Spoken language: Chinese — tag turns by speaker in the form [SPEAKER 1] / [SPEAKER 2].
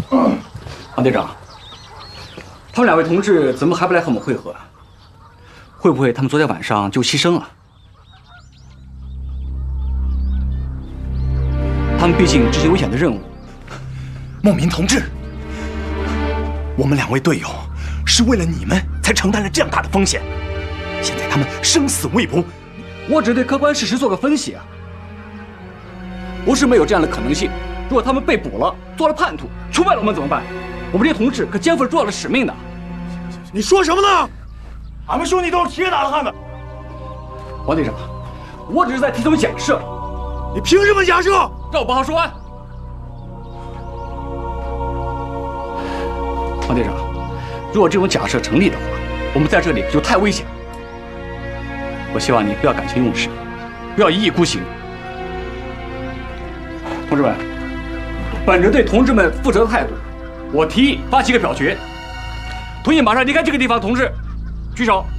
[SPEAKER 1] 王队长，他们2位同志怎么还不来和我们会合？会不会他们昨天晚上就牺牲了？他们毕竟执行危险的任务。
[SPEAKER 2] 孟明同志，我们2位队友是为了你们才承担了这样大的风险，现在他们生死未卜。
[SPEAKER 1] 我只对客观事实做个分析啊。不是没有这样的可能性。如果他们被捕了，做了叛徒，出卖了我们怎么办？我们这些同志可肩负着重要的使命的。
[SPEAKER 3] 你说什么呢？俺们兄弟都是铁打的汉子。
[SPEAKER 1] 王队长，我只是在提出假设。
[SPEAKER 3] 你凭什么假设？
[SPEAKER 1] 让我帮他说完。王队长，如果这种假设成立的话，我们在这里就太危险了。我希望你不要感情用事，不要一意孤行。同志们，本着对同志们负责的态度，我提议发起一个表决，同意马上离开这个地方。同志，举手。